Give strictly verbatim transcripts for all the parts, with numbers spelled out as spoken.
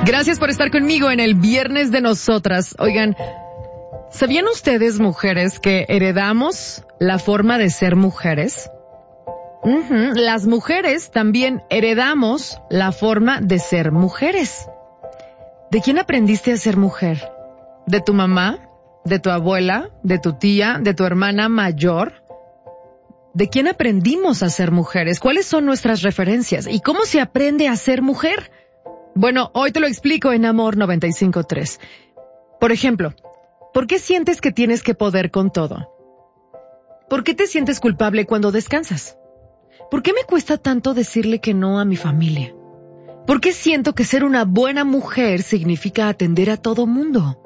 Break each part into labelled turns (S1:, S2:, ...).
S1: Gracias por estar conmigo en el Viernes de Nosotras. Oigan, ¿sabían ustedes, mujeres, que heredamos la forma de ser mujeres? Uh-huh. Las mujeres también heredamos la forma de ser mujeres. ¿De quién aprendiste a ser mujer? ¿De tu mamá? ¿De tu abuela? ¿De tu tía? ¿De tu hermana mayor? ¿De quién aprendimos a ser mujeres? ¿Cuáles son nuestras referencias? ¿Y cómo se aprende a ser mujer? Bueno, hoy te lo explico en Amor noventa y cinco punto tres. Por ejemplo, ¿por qué sientes que tienes que poder con todo? ¿Por qué te sientes culpable cuando descansas? ¿Por qué me cuesta tanto decirle que no a mi familia? ¿Por qué siento que ser una buena mujer significa atender a todo mundo?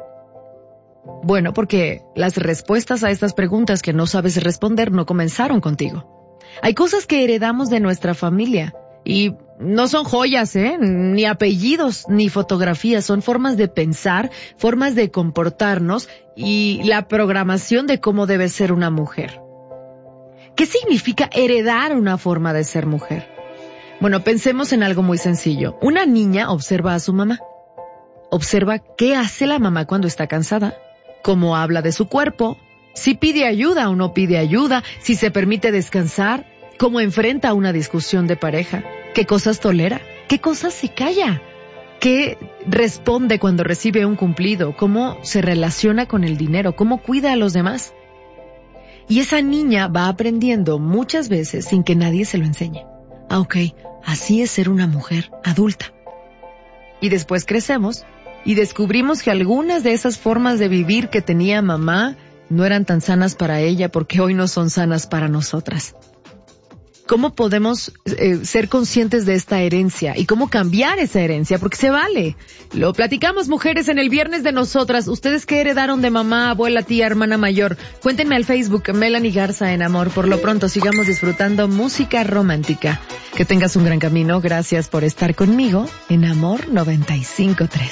S1: Bueno, porque las respuestas a estas preguntas que no sabes responder no comenzaron contigo. Hay cosas que heredamos de nuestra familia y no son joyas, ¿eh? Ni apellidos, ni fotografías. Son formas de pensar, formas de comportarnos y la programación de cómo debe ser una mujer. ¿Qué significa heredar una forma de ser mujer? Bueno, pensemos en algo muy sencillo. Una niña observa a su mamá. Observa qué hace la mamá cuando está cansada, cómo habla de su cuerpo, si pide ayuda o no pide ayuda, si se permite descansar, cómo enfrenta una discusión de pareja, qué cosas tolera, qué cosas se calla, qué responde cuando recibe un cumplido, cómo se relaciona con el dinero, cómo cuida a los demás. Y esa niña va aprendiendo muchas veces sin que nadie se lo enseñe. Ah, ok, así es ser una mujer adulta. Y después crecemos y descubrimos que algunas de esas formas de vivir que tenía mamá no eran tan sanas para ella porque hoy no son sanas para nosotras. ¿Cómo podemos eh, ser conscientes de esta herencia y cómo cambiar esa herencia? Porque se vale. Lo platicamos, mujeres, en el Viernes de Nosotras. ¿Ustedes qué heredaron de mamá, abuela, tía, hermana mayor? Cuéntenme al Facebook, Melanie Garza en Amor. Por lo pronto, sigamos disfrutando música romántica. Que tengas un gran camino. Gracias por estar conmigo en Amor noventa y cinco punto tres.